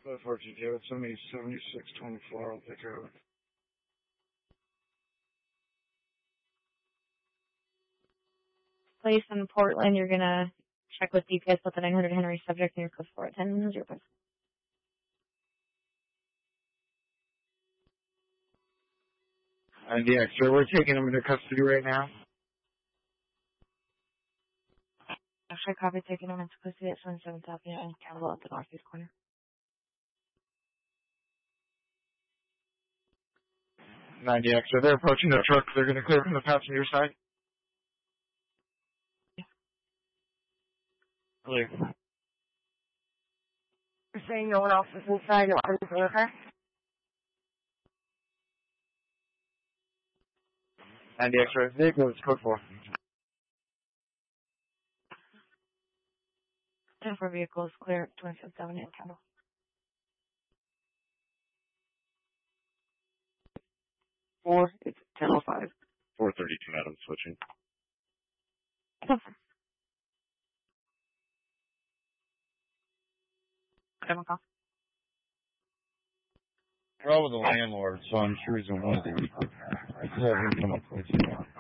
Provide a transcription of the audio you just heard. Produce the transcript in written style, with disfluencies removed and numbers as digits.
Code 422, it's 7624, I'll take care of it. Place in Portland, you're gonna check with DPS with the 900 Henry subject in your code 4 at 10 0 5. 90 extra, we're taking him into custody right now. Actually, copy taking him into custody at 77 South and Campbell at the northeast corner. 90 extra, they're approaching the truck, they're gonna clear from the passenger side. Clear. You're saying no one else is inside, no others in the car? 90 extra, vehicle is code 4. 10 for vehicles clear at 27 South and Campbell. 4, it's 10:05. 432, Adam, switching. Call. We're all with the landlord, so I'm sure he's gonna want to have him come up with you.